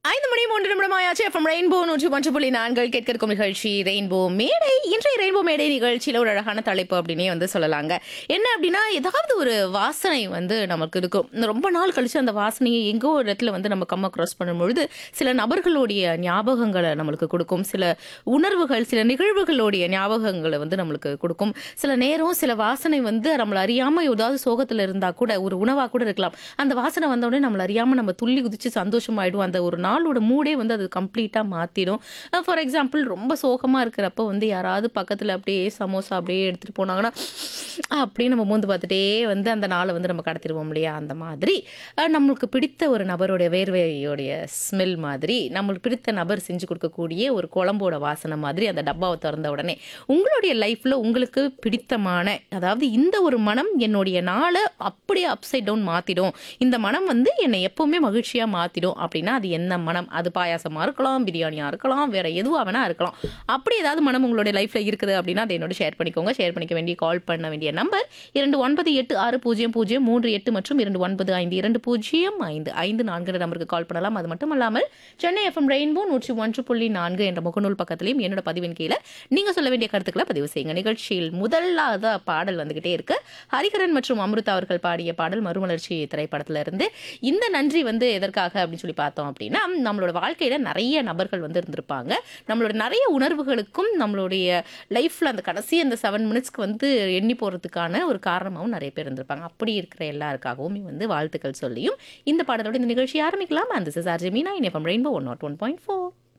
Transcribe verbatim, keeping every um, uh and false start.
ஐந்து மணி மூன்று நிமிடமாயாச்சு. FM rainbow நூற்றி ஒன்று புள்ளி நான்கு கேட்க இருக்கும் நிகழ்ச்சி ரெயின்போ மேடை. இன்றைய ரெயின்போ மேடை நிகழ்ச்சியில் ஒரு அழகான தலைப்பு அப்படின்னே வந்து சொல்லலாங்க. என்ன அப்படின்னா, ஏதாவது ஒரு வாசனை வந்து நமக்கு இருக்கும். ரொம்ப நாள் கழிச்சு அந்த வாசனையை எங்கோ ஒரு இடத்துல வந்து நம்ம கம்ம க்ராஸ் பண்ணும்பொழுது சில நபர்களுடைய ஞாபகங்களை நம்மளுக்கு கொடுக்கும். சில உணர்வுகள், சில நிகழ்வுகளுடைய ஞாபகங்களை வந்து நம்மளுக்கு கொடுக்கும். சில நேரம் சில வாசனை வந்து நம்மளை அறியாம ஏதாவது சோகத்தில் இருந்தால் கூட, ஒரு உணவாக கூட இருக்கலாம், அந்த வாசனை வந்தோடனே நம்மளை அறியாமல் நம்ம துள்ளி குதிச்சு சந்தோஷமாயிடும். அந்த ஒரு நாளோட மூடே வந்து அது கம்ப்ளீட்டாக மாற்றிடும். ஃபார் எக்ஸாம்பிள், ரொம்ப சோகமாக இருக்கிறப்ப வந்து யாராவது பக்கத்தில் அப்படியே சமோசா அப்படியே எடுத்துகிட்டு போனாங்கன்னா அப்படியே நம்ம மூந்து பார்த்துட்டே வந்து அந்த நாளை வந்து நம்ம கடத்திடுவோம் இல்லையா? அந்த மாதிரி அஹ், நம்மளுக்கு பிடித்த ஒரு நபருடைய வேர்வையோடைய ஸ்மெல் மாதிரி, நம்மளுக்கு பிடித்த நபர் செஞ்சு கொடுக்கக்கூடிய ஒரு குழம்போட வாசனை மாதிரி அந்த டப்பாவை திறந்த உடனே உங்களுடைய லைஃப்பில் உங்களுக்கு பிடித்தமான, அதாவது இந்த ஒரு மனம் என்னுடைய நாளை அப்படியே அப்சைட் டவுன் மாற்றிடும், இந்த மனம் வந்து என்னை எப்பவுமே மகிழ்ச்சியாக மாற்றிடும் அப்படின்னா அது என்ன மனம்? அது பாயாசமாக இருக்கலாம், பிரியாணியாக இருக்கலாம், வேற எதுவாக வேணா இருக்கலாம். அப்படி ஏதாவது மனம் உங்களுடைய லைஃப்பில் இருக்குது அப்படின்னா அதை என்னோட ஷேர் பண்ணிக்கோங்க. ஷேர் பண்ணிக்க வேண்டிய, கால் பண்ண வேண்டிய நம்பர் இரண்டு ஒன்பது எட்டு ஆறு பூஜ்ஜியம் பூஜ்ஜியம் மூன்று எட்டு மற்றும் இரண்டு ஒன்பது ஐந்து இரண்டு பூஜ்ஜியம் ஐந்து ஐந்து நான்கு நம்பருக்கு கால் பண்ணலாம். அது மட்டும் இல்லாமல் சென்னை எஃப்எம் ரெயின்போ நூற்றி ஒன்று புள்ளி நான்கு என்ற முகநூல் பக்கத்திலையும் என்னோட பதிவின் கீழே நீங்கள் சொல்ல வேண்டிய கருத்துக்களை பதிவு செய்யுங்க. நிகழ்ச்சியில் முதலாவது பாடல் வந்துகிட்டே இருக்கு. ஹரிஹரன் மற்றும் அமிர்தா அவர்கள் பாடிய பாடல் மறுமலர்ச்சி திரைப்படத்துல இருந்து. இந்த நன்றி வந்து எதற்காக அப்படின்னு சொல்லி பார்த்தோம் அப்படின்னா, நம்மளோட வாழ்க்கையில நிறைய நபர்கள் வந்து இருந்திருப்பாங்க. நம்மளோட நிறைய உணர்வுகளுக்கும் நம்மளுடைய லைஃப்ல அந்த கடைசி அந்த செவன் மினிட்ஸ்க்கு வந்து எண்ணி போறதுக்கான ஒரு காரணமாகவும் நிறைய பேர் இருந்திருப்பாங்க. அப்படி இருக்கிற எல்லாருக்காகவும் வந்து வாழ்த்துக்கள் சொல்லியும் இந்த பாடலோட இந்த நிகழ்ச்சி ஆரம்பிக்கலாம். அந்த sis RJ Meena in FM rainbow one not one point four.